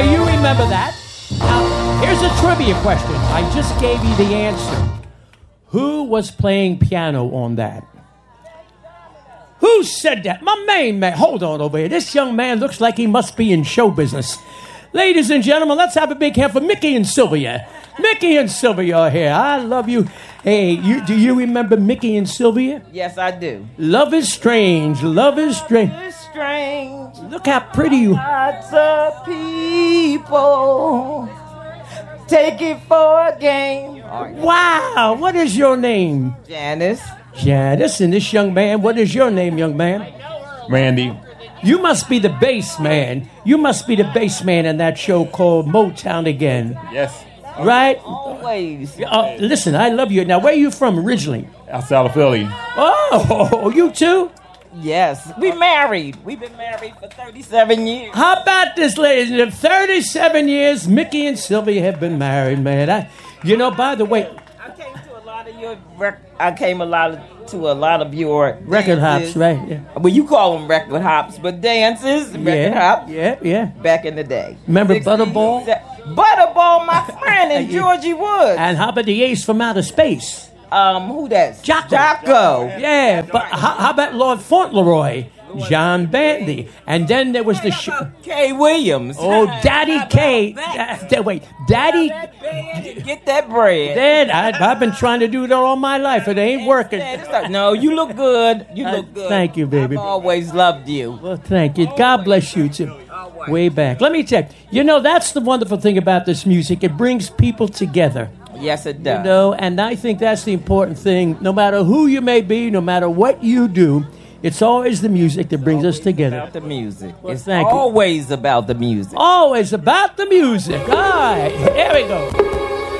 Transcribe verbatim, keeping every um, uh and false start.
you remember that. Now, here's a trivia question. I just gave you the answer. Who was playing piano on that? Who said that? My main man. Hold on over here. This young man looks like he must be in show business. Ladies and gentlemen, let's have a big hand for Mickey and Sylvia. Mickey and Sylvia are here. I love you. Hey, you, do you remember Mickey and Sylvia? Yes, I do. Love is strange. Love is strange. Love is strange. Look how pretty you are. Lots of people take it for a game. Wow. What is your name? Janice. Janice. And this young man, what is your name, young man? Randy. You must be the bass man. You must be the bass man in that show called Motown Again. Yes. Right? Always. Uh, listen, I love you. Now, where are you from originally? Outside of Philly. Oh, you too? Yes. We married. We've been married for thirty-seven years. How about this, ladies? In thirty-seven years, Mickey and Sylvia have been married, man. I, you know, by the way, I came to a lot of your. Rec- I came a lot of, to a lot of your record dances. hops, right? Yeah. Well, you call them record hops, but dances, record Yeah, hops. yeah, yeah. Back in the day. Remember sixties, Butterball? Butterball, my friend, and Georgie Woods. And how about the Ace from Outer Space? Um, who that's? Jocko. Jocko. Yeah, but how, how about Lord Fauntleroy? John Bandy. And then there was the... Sh- Kay Williams. oh, Daddy K. Da- wait, Daddy... Get that bread. Dad, I, I've been trying to do that all my life. It ain't working. No, you look good. You look Uh, good. thank you, baby. I've always loved you. Well, thank you. God bless you, too. Way back. Let me tell you, you know, that's the wonderful thing about this music. It brings people together. Yes, it does. You know, and I think that's the important thing. No matter who you may be, no matter what you do, it's always the music that brings us together. About the music. Well, it's thank you. always about the music. Always about the music. All right, here we go.